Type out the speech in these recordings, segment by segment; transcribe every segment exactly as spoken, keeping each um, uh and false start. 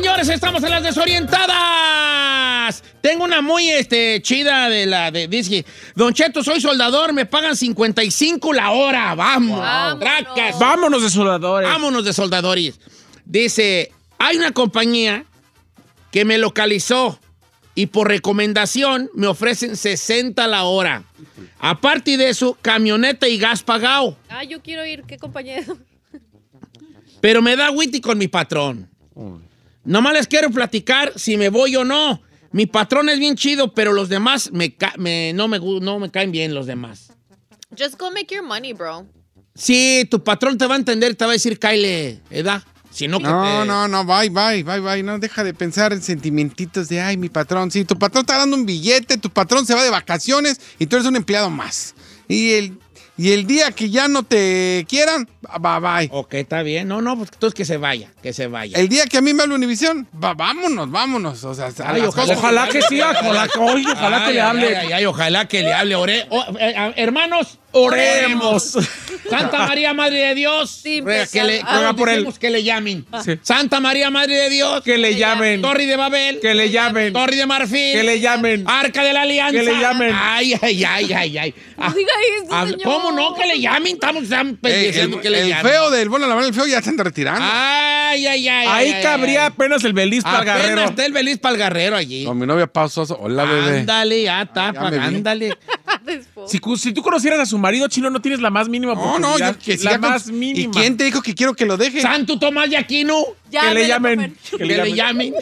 señores, estamos en las desorientadas. Tengo una muy este, chida de la de dice, Don Cheto, soy soldador, me pagan cincuenta y cinco la hora. Vamos, Vámonos. tracas. Vámonos de soldadores. Vámonos de soldadores. Dice, hay una compañía que me localizó y por recomendación me ofrecen sesenta la hora. Aparte de eso, camioneta y gas pagado. Ah, yo quiero ir. ¿Qué compañero? Pero me da witty con mi patrón. Nomás les quiero platicar si me voy o no. Mi patrón es bien chido, pero los demás me, ca me, no, me no me caen bien los demás. Just go make your money, bro. Sí, tu patrón te va a entender, te va a decir, Kyle, ¿edad? Si no, que No, te... no, no, bye, bye, bye, bye. No, deja de pensar en sentimientitos de, ay, mi patrón. Sí, tu patrón está dando un billete, tu patrón se va de vacaciones y tú eres un empleado más. Y el, y el día que ya no te quieran, bye, bye. Ok, está bien. No, no, pues entonces que se vaya, que se vaya. El día que a mí me hable Univisión, va, vámonos, vámonos. O sea, a Ay, las ojalá, cosas- Ojalá que sí, ojalá, oye, ojalá Ay, que le ay, hable. Ay, ay, ojalá que le hable. Ore oh, eh, eh, hermanos, Oremos. Santa María, Madre de Dios. Sí, Ruega que le, ah, ruega por él. decimos que le llamen. Sí. Santa María, Madre de Dios. Que le llamen. Torre de Babel. Que le llamen. Torre de Marfil. Que le llamen. Arca de la Alianza. Que le llamen. Ay, ay, ay, ay, ay. No diga eso, Ah, señor. ¿Cómo no? Que le llamen. Estamos, estamos Eh, diciendo el que le el llamen. feo del bueno, la verdad, el feo ya se anda retirando. Ay, ay, ay. Ahí ay, cabría ay. apenas el Belis para el Apenas Guerrero. está el Belis Palgarrero allí. Con mi novia Pauso. Hola, bebé. Ándale, ya está, Ya me vi. ándale. Si, cu- si tú conocieras a su marido chino, no tienes la más mínima No, oportunidad. no, yo que la siga con- más ¿Y mínima. quién te dijo que quiero que lo deje? Santo Tomás de Aquino. Ya, Que le me la llamen. comen. Que le llamen.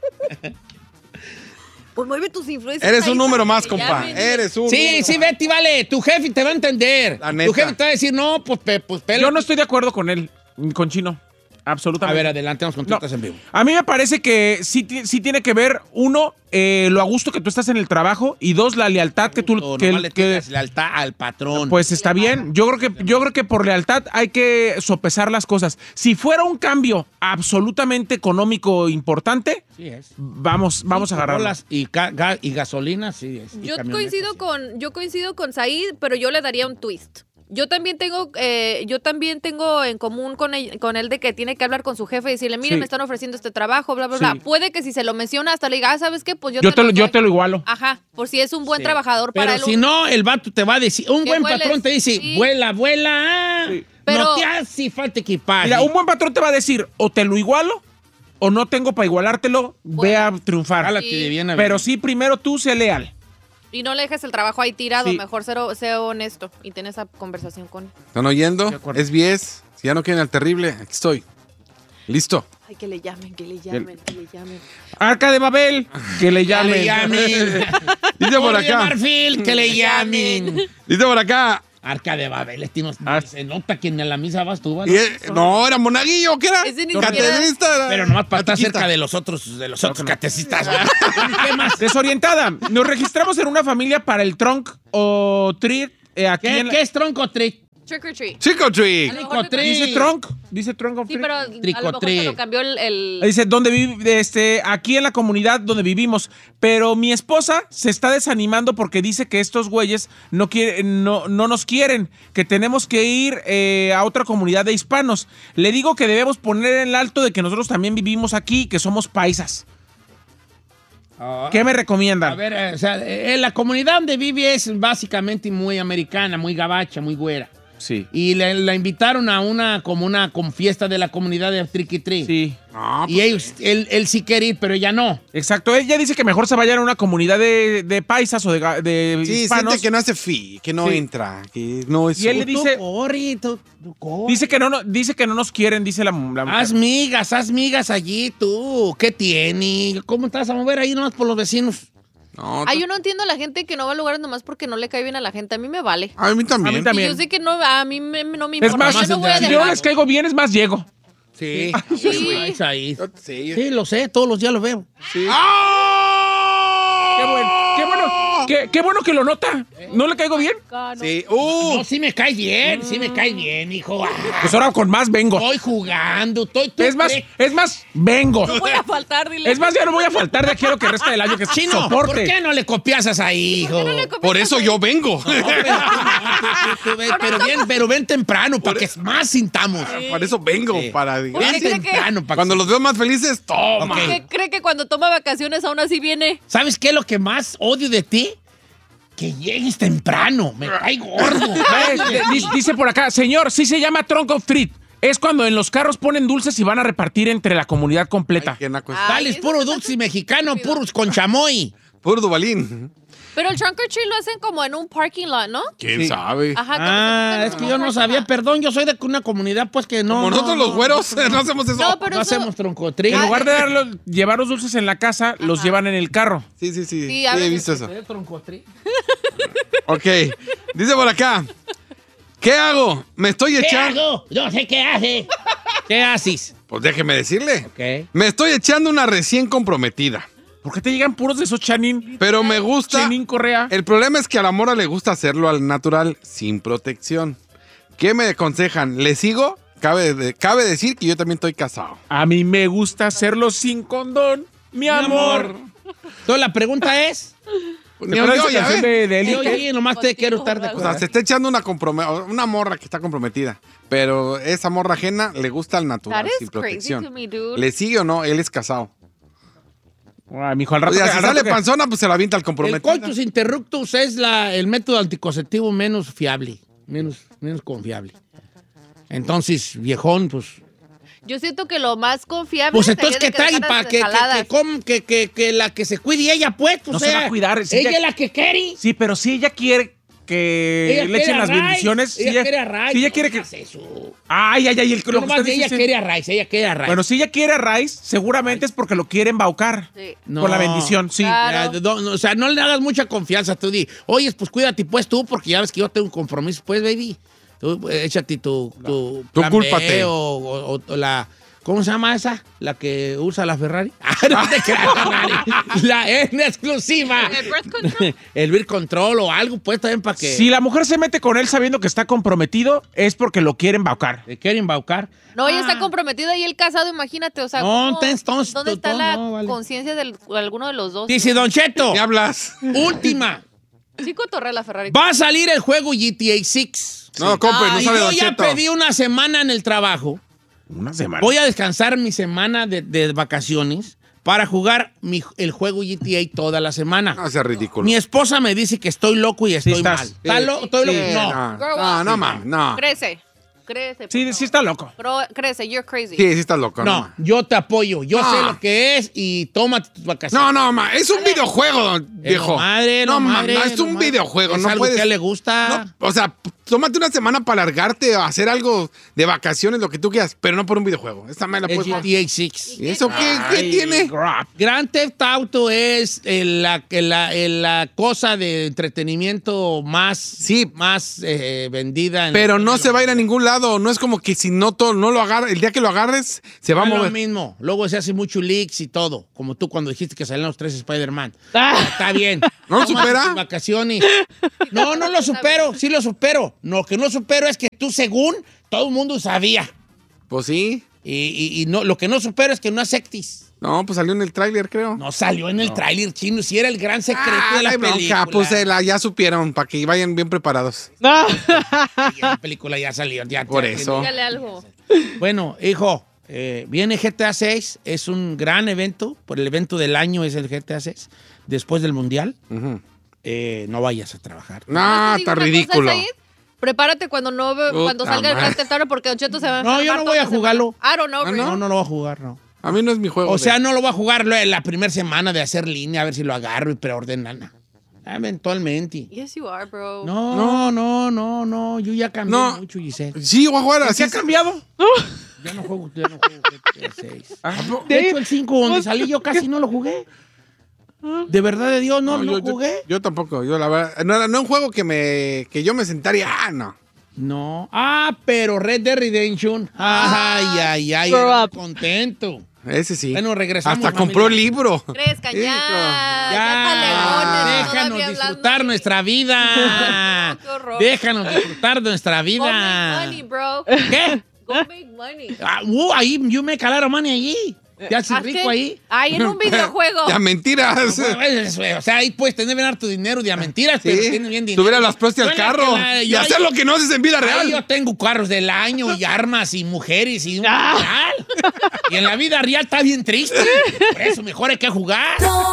Pues mueve tus influencias. Eres ahí un número para más, que compa. llamen. Eres un Sí, número sí, más. Betty, vale. Tu jefe te va a entender. La neta. Tu jefe te va a decir, no, pues, pe, pues pelo. Yo no estoy de acuerdo con él, con Chino. A Absolutamente. ver, adelante, vamos con No. tuitas en vivo. A mí me parece que sí, ti- sí tiene que ver, uno, eh, lo a gusto que tú estás en el trabajo, y dos, la lealtad que tú... No, que, nomás le que- tienes lealtad al patrón. pues está bien. Yo creo que yo creo que por lealtad hay que sopesar las cosas. Si fuera un cambio absolutamente económico importante, sí es. vamos, vamos a agarrarlo. Bolas y, ca- ga- y gasolina, sí es. Y Yo camionetas, coincido sí. con, yo coincido con Said, pero yo le daría un twist. Yo también tengo, eh, yo también tengo en común con él, con él de que tiene que hablar con su jefe y decirle, mire, Sí. me están ofreciendo este trabajo, bla, bla, Sí. bla. Puede que si se lo menciona hasta le diga, ah, ¿sabes qué? Pues yo, Yo te, lo, lo yo doy. te lo igualo. Ajá, por si es un buen Sí. trabajador para Pero él. si no, el vato te va a decir, un ¿Qué buen hueles? patrón te dice, Sí. vuela, vuela. Sí. Pero- no te hace falta equipaje. Mira, un buen patrón te va a decir, o te lo igualo, o no tengo para igualártelo, ve a triunfar. Jálate de bien a Pero bien. sí, primero tú sé leal. Y no le dejes el trabajo ahí tirado, Sí. mejor ser, sea honesto y ten esa conversación con él. ¿Están oyendo? De acuerdo. Es diez. Si ya no quieren al terrible, aquí estoy. Listo. Ay, que le llamen, que le llamen, que le llamen. Arca de Babel, que le Que llamen. le llamen. Dice por Torre de acá. Marfil, que le llamen. Dice por acá. Arca de Babel, este no- Ah. se nota que en la misa vas tú, ¿vale? Y es- no, era monaguillo, ¿qué era? Ese ni siquiera- Catequista. era- Pero nomás para estar catequista. cerca de los otros, de los otros catecistas. ¿Qué más? Desorientada. Nos registramos en una familia para el trunk o treat eh, aquí ¿Qué, en la- qué es tronco trick? Trick or treat. Chico Tree. A lo mejor te- Trick. Dice trunk, dice trunk of Sí, treat. pero a lo mejor Tricotri. se lo cambió el... el- Dice, donde vive, este, aquí en la comunidad donde vivimos. Pero mi esposa se está desanimando porque dice que estos güeyes no, quieren, no, no nos quieren, que tenemos que ir eh, a otra comunidad de hispanos. Le digo que debemos poner en alto de que nosotros también vivimos aquí, que somos paisas. ¿Qué me recomiendan? A ver, eh, o sea, eh, la comunidad donde vive es básicamente muy americana, muy gabacha, muy güera. Sí. Y le- la invitaron a una, como una como fiesta de la comunidad de Tricky Tree. Sí. No, Y ellos, él, él sí quiere ir, pero ella no. Exacto. Ella dice que mejor se vayan a una comunidad de, de paisas o de, ga- de sí, hispanos. siente que no hace fi, que no Sí. entra, que no es... Y él le Tú dice, corre, tú- tú corre. dice que no, no- dice que no nos quieren, dice la, la mujer. Haz migas, haz migas allí, tú. ¿Qué tiene? ¿Cómo te vas a mover ahí nomás por los vecinos? No, Ay, tú- yo no entiendo a la gente que no va a lugares nomás porque no le cae bien a la gente. A mí me vale. A mí también. A mí también. Y yo sé que no, a mí me- no me importa. Es más, yo no voy a si yo dejar. les caigo bien, es más, llego. Sí. Sí. Ahí, ahí. Sí. Sí, lo sé, todos los días lo veo. Sí. ¡Qué bueno! ¡Qué bueno! Qué, qué bueno que lo nota. ¿No le caigo bien? Sí. Uh, No, sí me caes bien, sí me caes bien, hijo. Ah, Pues ahora con más vengo. estoy jugando, estoy... ¿tú Es más, crees? es más, vengo. No voy a faltar, dile. Es más, ya no voy a faltar de aquí a lo que resta del año, que Chino, soporte. ¿por qué no le copiasas ahí, hijo? no le copias por eso ahí? yo vengo. No, pero, tú, tú, tú, ven- pero bien, pero ven temprano para que más sintamos. Por eso vengo. Sí. Para Ven ¿Qué cree que- temprano. pa' Cuando que- los veo más felices, toma. Ok. ¿Qué cree que cuando toma vacaciones aún así viene? ¿Sabes qué es lo que más odio de ti? Que llegues temprano. Me cae gordo. Eh, di- Dice por acá, señor, sí se llama Trunk of Treat. Es cuando en los carros ponen dulces y van a repartir entre la comunidad completa. Ay, qué naco es. Ah. Dale, es Ay, puro eso dulce está mexicano, estúpido. puros con chamoy. Puro Dubalín. Pero el trunk or treat lo hacen como en un parking lot, ¿no? ¿Quién Sí. sabe? Ajá. Ah, como es si que fuera yo en no un sabía, parking lot. perdón, yo soy de una comunidad pues que no... Como no, nosotros no, los güeros, no, hacemos eso. No, pero No eso... hacemos troncotrín. En lugar de darlos, llevar los dulces en la casa, los llevan en el carro. Sí, sí, sí. Sí, Sí, a he veces visto eso. Troncotrín. Ok. Dice por acá. ¿Qué hago? Me estoy ¿Qué echando. hago? No sé qué hace. ¿Qué haces? Pues déjeme decirle. Ok. Me estoy echando una recién comprometida. ¿Por qué te llegan puros de esos Chanin? Pero me gusta. Chanin Correa. El problema es que a la mora le gusta hacerlo al natural, sin protección. ¿Qué me aconsejan? ¿Le sigo? Cabe, de- cabe decir que yo también estoy casado. A mí me gusta hacerlo sin condón, mi amor. Entonces la pregunta es... ¿Te Me acuerdas oyó, de esa ya canción ve. de, de Sí, Elite? oye, nomás te quiero estar de O acuerdo. sea, se está echando una, comprome- una morra que está comprometida. Pero esa morra ajena le gusta al natural, That is sin crazy protección. to me, dude. ¿Le sigue o no? Él es casado. Ah, mijo, al O rato, sea, que- si al rato sale que- panzona, pues se la avienta al El comprometido. coitus interruptus es la, el método anticonceptivo menos fiable, menos, menos confiable. Entonces, viejón, pues... Yo siento que lo más confiable Pues sería entonces, de ¿qué trae hagas para que, que, ensaladas. que, com- que, que, que la que se cuide ella, pues? O No se sea, va a cuidar, si ella ella- es la que quiere. Sí, pero si ella quiere que Ella le quiere echen a las Rice. bendiciones. si Ella quiere a Rice. Si ella no quiere que. digas eso. Ay, ay, ay. El, No, lo que nomás usted ella dice- quiere a Rice, ella quiere a Rice. Bueno, si ella quiere a Rice, seguramente es porque lo quiere embaucar. Sí. No. Con la bendición, sí. Claro. Ya, no, no, o sea, no le hagas mucha confianza. Tú di, oye, pues cuídate pues tú, porque ya ves que yo tengo un compromiso, pues, baby. Tú eh, échate tu... Tu, Tú plan B cúlpate. O, o- o- o la... ¿Cómo se llama esa? La que usa la Ferrari. Ah, no te creas, Ferrari. La en exclusiva. ¿El birth control? El Birth Control o algo, pues, también para que... Si la mujer se mete con él sabiendo que está comprometido, es porque lo quiere embaucar. ¿Te quieren embaucar? No, ella Ah. está comprometida y él casado, imagínate, o sea, No, ¿cómo- entonces, entonces, ¿dónde tú- está tú la no, vale. conciencia de alguno de los dos? Dice Don Cheto, ¿Me hablas? última. Sí, cotorrea la Ferrari. Va a salir el juego G T A seis. No, compa, no Y sale yo Don ya Cheto. pedí una semana en el trabajo. Una semana. Voy a descansar mi semana de, de vacaciones para jugar mi- el juego G T A toda la semana. No sea ridículo. Mi esposa me dice que estoy loco y estoy estás. mal. ¿Está lo- estoy loco? Sí, No. no, Girl, no, no, sí. mames, no. Crece, crece. por Sí, favor. sí está loco. Pero crece, you're crazy. Sí, sí estás loco. No, No, yo te apoyo. Yo No. sé lo que es y tómate tus vacaciones. no, no, ma, es un videojuego, Eh, viejo. no, madre, no, no, ma, madre, no, es no, un madre. videojuego. Es no algo puedes, que a él le gusta. no, o sea, p- tómate una semana para largarte a hacer algo de vacaciones, lo que tú quieras, pero no por un videojuego. Esta me la Es puedes G T A seis. ¿Y eso qué, qué Ay, tiene? grab. Grand Theft Auto es eh, la, que la, eh, la cosa de entretenimiento más, Sí. más eh, vendida. En Pero la- no se va a ir a ningún lado. No es como que si no, to- no lo agarra, el día que lo agarres, se va a No es lo mover. mismo. Luego se hace mucho leaks y todo. Como tú cuando dijiste que salían los tres Spider-Man. Está bien. ¿No lo Tómate supera? tus vacaciones. No, no lo supero. Sí lo supero. No, que no supero es que tú, según, todo el mundo sabía. Pues sí. Y, y- y no, lo que no supero es que no aceptes. No, pues salió en el tráiler, creo. No salió en el tráiler chino. Si era el gran secreto Ah, de no la hay bronca, película. pues eh, la- ya supieron, para que vayan bien preparados. Y la película ya salió. Ya, Por ya eso. Dígale algo. Bueno, hijo, eh, viene G T A seis, es un gran evento, por el evento del año es el G T A seis, después del Mundial, Ujú. eh, no vayas a trabajar. No, ¿Más te digo está una cosa, ridículo. Said? Prepárate cuando no ve- cuando Puta salga el madre. Grand Theft Auto porque Don Cheto se va a No, yo enfermar no toda voy a la semana. jugarlo. I don't know, Ah, Rick. No, no lo voy a jugar, no. A mí no es mi juego. O de- sea, no lo voy a jugar lo- la primera semana de hacer línea, a ver si lo agarro y preordenan. Eventualmente. Yes, you are, bro. No, no, no, no, no, yo ya cambié No. mucho, Giselle. Sí, voy a jugar así. ¿Qué ha cambiado? Ya no juego, ya no juego G T A seis. Ah, De hecho, el cinco donde salí yo casi no lo jugué. De verdad de Dios, no, No, lo yo, yo- jugué. yo tampoco. Yo la verdad, no era no un juego que me que yo me sentaría, ah, no. No. Ah, pero Red Dead Redemption. Ay, ay, ay. Grow era up. contento. Ese sí. Bueno, regresamos. Hasta familia. compró el libro. Crezcan ya. Ya, Ya, paleones, déjanos todavía disfrutar hablando. nuestra vida. Qué horror. Déjanos disfrutar de nuestra Go make vida. money, bro. ¿Qué? Go make money. Ah, uh, ahí, you make a lot of money allí. Te haces ¿Ah, rico qué? ahí. Ay, en un videojuego. Ya, mentiras. O sea, ahí puedes tener bien harto dinero de a mentiras, pero Sí. tienes bien dinero. Subir a las prostis al Yo en la carro. que la- Y yo- hacer lo que no haces en vida Ahí real. yo tengo carros del año y armas y mujeres y un Ah. real. Y en la vida real está bien triste. Por eso mejor hay que jugar.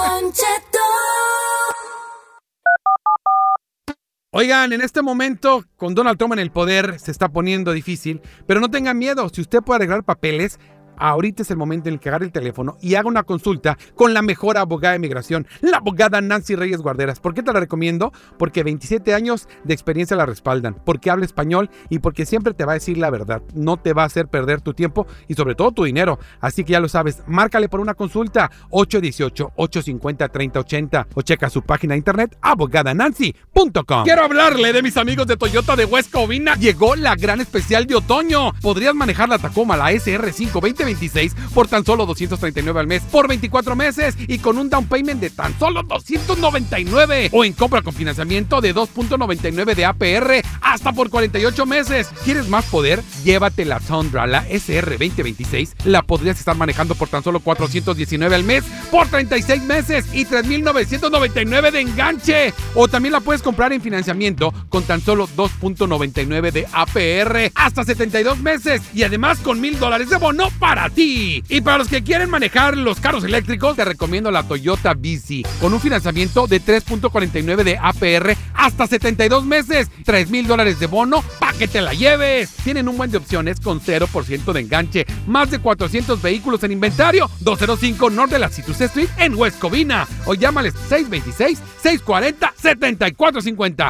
Oigan, en este momento, con Donald Trump en el poder, se está poniendo difícil, pero no tengan miedo. Si usted puede arreglar papeles, ahorita es el momento en el que agarre el teléfono y haga una consulta con la mejor abogada de migración, la abogada Nancy Reyes Guarderas. ¿Por qué te la recomiendo? Porque veintisiete años de experiencia la respaldan, porque habla español y porque siempre te va a decir la verdad. No te va a hacer perder tu tiempo y sobre todo tu dinero. Así que ya lo sabes, márcale por una consulta ocho uno ocho, ocho cinco cero, tres cero ocho cero o checa su página de internet abogada nancy punto com. Quiero hablarle de mis amigos de Toyota de West Covina. Llegó la gran especial de otoño. Podrías manejar la Tacoma, la S R cinco veinte veintiséis por tan solo doscientos treinta y nueve al mes por veinticuatro meses y con un down payment de tan solo doscientos noventa y nueve o en compra con financiamiento de dos punto noventa y nueve de A P R hasta por cuarenta y ocho meses. ¿Quieres más poder? Llévate la Tundra, la S R veinte veintiséis. La podrías estar manejando por tan solo cuatrocientos diecinueve al mes por treinta y seis meses y tres mil novecientos noventa y nueve de enganche. O también la puedes comprar en financiamiento con tan solo dos punto noventa y nueve de A P R hasta setenta y dos meses y además con mil dólares de bono para ti. Y para los que quieren manejar los carros eléctricos, te recomiendo la Toyota B Z con un financiamiento de tres punto cuarenta y nueve de A P R hasta setenta y dos meses, tres mil dólares de bono para que te la lleves. Tienen un buen de opciones con cero por ciento de enganche, más de cuatrocientos vehículos en inventario, doscientos cinco North de la Citrus Street en West Covina o llámales seis dos seis, seis cuatro cero, siete cuatro cinco cero.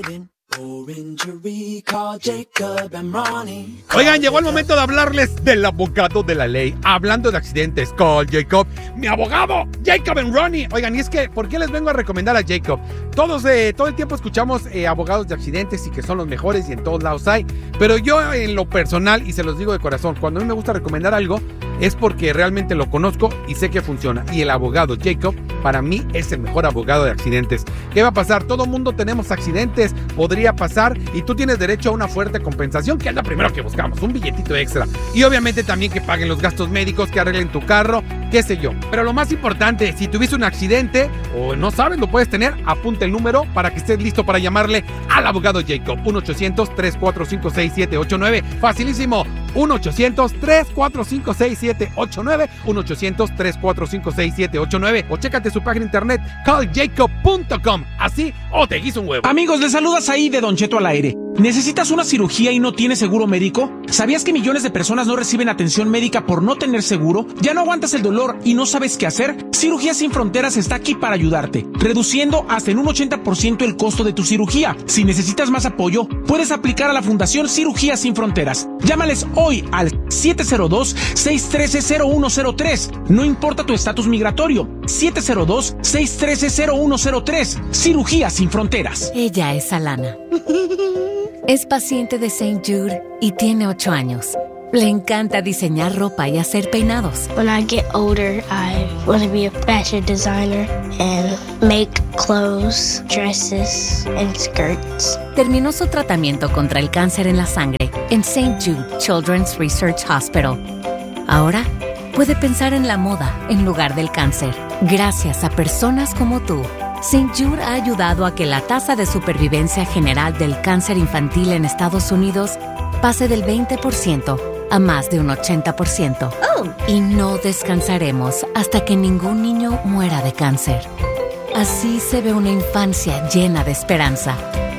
Oigan, llegó el momento de hablarles del abogado de la ley. Hablando de accidentes, call Jacob, mi abogado, Jacob and Ronnie. Oigan, y es que, ¿por qué les vengo a recomendar a Jacob? Todos, eh, todo el tiempo escuchamos eh, abogados de accidentes y que son los mejores y en todos lados hay. Pero yo, en lo personal, y se los digo de corazón, cuando a mí me gusta recomendar algo, es porque realmente lo conozco y sé que funciona. Y el abogado Jacob, para mí, es el mejor abogado de accidentes. ¿Qué va a pasar? Todo mundo tenemos accidentes, podría pasar, y tú tienes derecho a una fuerte compensación, que es lo primero que buscamos, un billetito extra. Y obviamente también que paguen los gastos médicos, que arreglen tu carro, qué sé yo. Pero lo más importante, si tuviste un accidente o no sabes, lo puedes tener, apunta el número para que estés listo para llamarle al abogado Jacob. uno ochocientos, tres cuatro cinco, seis siete ocho nueve. Facilísimo. uno ochocientos, tres cuatro cinco, seis siete ocho nueve. uno ochocientos, tres cuatro cinco, seis siete ocho nueve. O chécate su página de internet call jacob punto com. Así o te guiso un huevo. Amigos, les saludas ahí de Don Cheto al aire. ¿Necesitas una cirugía y no tienes seguro médico? ¿Sabías que millones de personas no reciben atención médica por no tener seguro? ¿Ya no aguantas el dolor y no sabes qué hacer? Cirugías Sin Fronteras está aquí para ayudarte, reduciendo hasta en un ochenta por ciento el costo de tu cirugía. Si necesitas más apoyo, puedes aplicar a la Fundación Cirugías Sin Fronteras. Llámales hoy al siete cero dos, seis uno tres, cero uno cero tres. No importa tu estatus migratorio. siete cero dos, seis uno tres, cero uno cero tres. Cirugías Sin Fronteras. Ella es Alana. Es paciente de Saint Jude y tiene ocho años. Le encanta diseñar ropa y hacer peinados. When I get older, I want to be a fashion designer and make clothes, dresses, and skirts. Terminó su tratamiento contra el cáncer en la sangre en Saint Jude Children's Research Hospital. Ahora puede pensar en la moda en lugar del cáncer. Gracias a personas como tú, Saint Jude ha ayudado a que la tasa de supervivencia general del cáncer infantil en Estados Unidos pase del veinte por ciento a más de un ochenta por ciento. Oh. Y no descansaremos hasta que ningún niño muera de cáncer. Así se ve una infancia llena de esperanza.